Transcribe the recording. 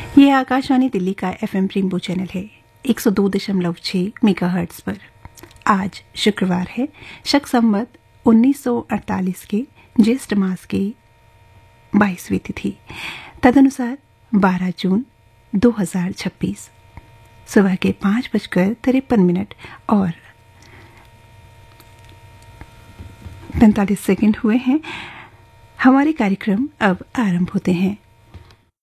ये आकाशवाणी दिल्ली का FM rainbow channel है 102.6 मेगाहर्ट्ज पर। आज शुक्रवार है, शक संवत 1948 के ज्येष्ठ मास के 22वीं तिथि, तदनुसार 12 जून 2026 सुबह के 5:53 और 45 सेकंड हुए हैं। हमारे कार्यक्रम अब आरंभ होते हैं।